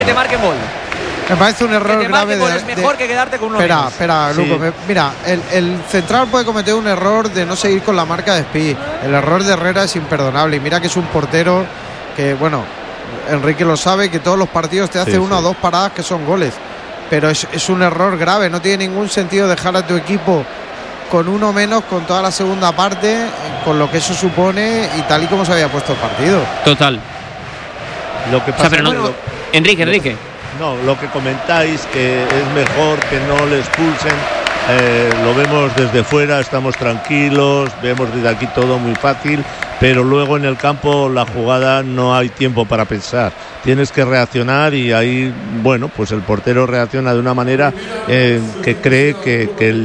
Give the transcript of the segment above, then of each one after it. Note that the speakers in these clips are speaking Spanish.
que te marquen gol. Me parece un error grave es mejor que quedarte con uno menos. Espera, sí. Luco. Mira, el central puede cometer un error de no seguir con la marca de Espí. El error de Herrera es imperdonable. Y mira que es un portero que, bueno, Enrique lo sabe, que todos los partidos te hace una o dos paradas que son goles. Pero es un error grave. No tiene ningún sentido dejar a tu equipo con uno menos, con toda la segunda parte, con lo que eso supone y tal y como se había puesto el partido. Total. Lo que pasa, pero no, Enrique. No, lo que comentáis, que es mejor que no le expulsen, lo vemos desde fuera, estamos tranquilos, vemos desde aquí todo muy fácil, pero luego en el campo la jugada no hay tiempo para pensar, tienes que reaccionar y ahí, bueno, pues el portero reacciona de una manera que cree que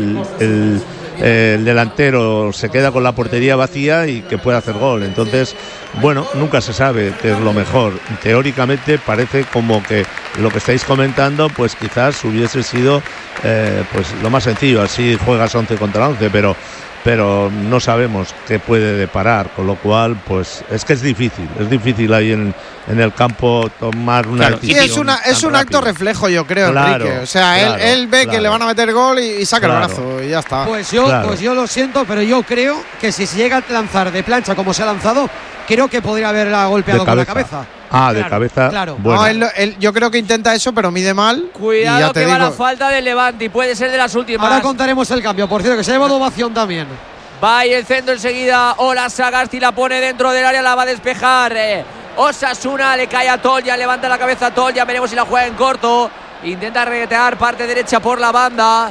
el delantero se queda con la portería vacía y que puede hacer gol. Entonces, bueno, nunca se sabe qué es lo mejor. Teóricamente parece como que lo que estáis comentando, pues quizás hubiese sido pues lo más sencillo, así juegas 11 contra 11, pero no sabemos qué puede deparar, con lo cual pues es que es difícil ahí en el campo tomar una decisión. Sí, es un acto reflejo, yo creo, Enrique. O sea, él ve que le van a meter gol y saca el brazo y ya está. Pues yo lo siento, pero yo creo que si se llega a lanzar de plancha como se ha lanzado, creo que podría haberla golpeado con la cabeza. De cabeza. Claro. Bueno. No, yo creo que intenta eso, pero mide mal. Cuidado, y ya te que digo, va la falta del Levante y puede ser de las últimas. Ahora contaremos el cambio, por cierto, que se ha llevado ovación también. Va y el centro enseguida. Ola Sagasti la pone dentro del área, la va a despejar. Osasuna le cae a Tolja, levanta la cabeza a Tolja, veremos si la juega en corto. Intenta regatear parte derecha por la banda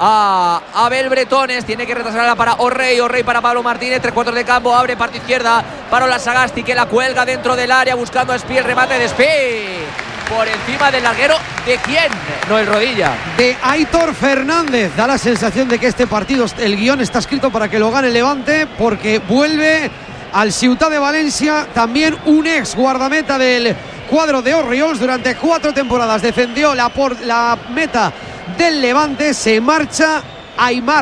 a Abel Bretones, tiene que retrasarla para Orrey para Pablo Martínez, 3/4 de campo, abre parte izquierda para Ola Sagasti, que la cuelga dentro del área buscando a Espí, el remate de Espí por encima del larguero. ¿De quién? No, el rodilla. De Aitor Fernández. Da la sensación de que este partido, el guión está escrito para que lo gane el Levante, porque vuelve al Ciutat de Valencia también un ex guardameta del cuadro de Orriols. Durante 4 temporadas defendió la meta del Levante. Se marcha Aimar.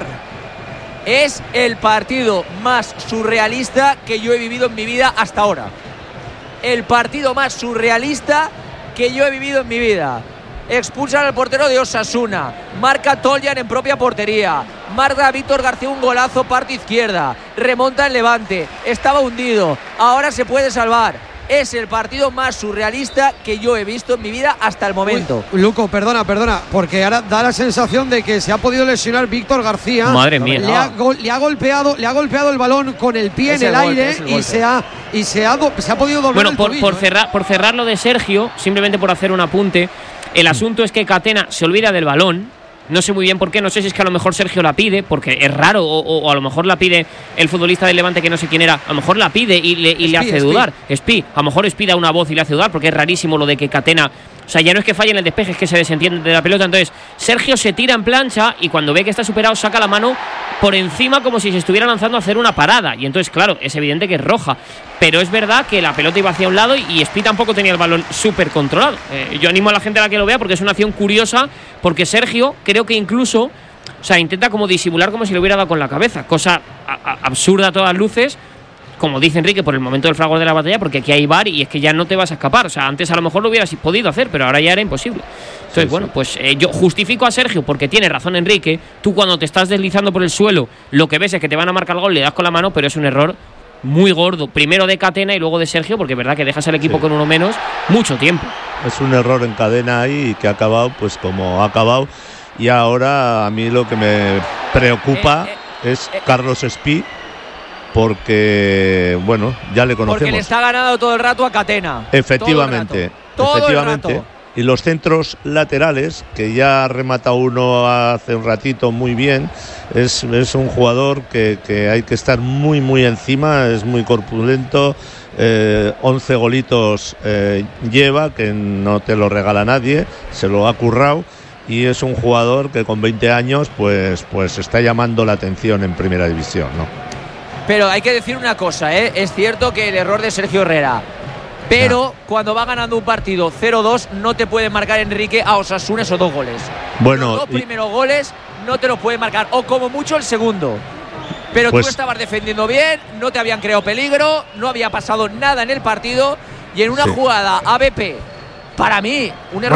Es el partido más surrealista que yo he vivido en mi vida hasta ahora. El partido más surrealista que yo he vivido en mi vida. Expulsan al portero de Osasuna, marca Toljan en propia portería, marca a Víctor García un golazo parte izquierda, remonta el Levante, estaba hundido, ahora se puede salvar. Es el partido más surrealista que yo he visto en mi vida hasta el momento. Uy, Luco, perdona, porque ahora da la sensación de que se ha podido lesionar Víctor García. Madre mía. Le ha golpeado el balón con el pie en el aire y se ha podido doblar el tobillo. Por cerrar lo de Sergio, simplemente por hacer un apunte, el asunto es que Catena se olvida del balón. No sé muy bien por qué, no sé si es que a lo mejor Sergio la pide, porque es raro, o a lo mejor la pide el futbolista del Levante, que no sé quién era, a lo mejor la pide y le hace dudar. Espí, a lo mejor Espí da una voz y le hace dudar, porque es rarísimo lo de que Catena, o sea, ya no es que falle en el despeje, es que se desentiende de la pelota. Entonces Sergio se tira en plancha y cuando ve que está superado saca la mano por encima como si se estuviera lanzando a hacer una parada, y entonces claro, es evidente que es roja, pero es verdad que la pelota iba hacia un lado y Espí tampoco tenía el balón súper controlado. Yo animo a la gente a que lo vea, porque es una acción curiosa, porque Sergio creo que incluso, o sea, intenta como disimular como si le hubiera dado con la cabeza, cosa absurda a todas luces, como dice Enrique, por el momento del fragor de la batalla, porque aquí hay VAR y es que ya no te vas a escapar. O sea, antes a lo mejor lo hubieras podido hacer, pero ahora ya era imposible. Entonces, bueno, pues yo justifico a Sergio porque tiene razón Enrique. Tú cuando te estás deslizando por el suelo, lo que ves es que te van a marcar el gol, le das con la mano, pero es un error muy gordo. Primero de Catena y luego de Sergio, porque es verdad que dejas al equipo con uno menos mucho tiempo. Es un error en cadena ahí que ha acabado pues como ha acabado. Y ahora a mí lo que me preocupa es Carlos Espí, porque, bueno, ya le conocemos. Porque le está ganando todo el rato a Catena. Efectivamente. Todo el rato. Y los centros laterales, que ya ha rematado uno hace un ratito muy bien, es un jugador que hay que estar muy, muy encima, es muy corpulento. 11 golitos lleva, que no te lo regala nadie, se lo ha currado. Y es un jugador que con 20 años pues está llamando la atención en primera división, ¿no? Pero hay que decir una cosa, es cierto que el error de Sergio Herrera, pero cuando va ganando un partido 0-2 no te puede marcar Enrique a Osasuna esos 2 goles. Bueno, los 2 primeros goles no te los puede marcar, o como mucho el segundo. Pero tú estabas defendiendo bien, no te habían creado peligro, no había pasado nada en el partido, y en una jugada ABP Para mí, un error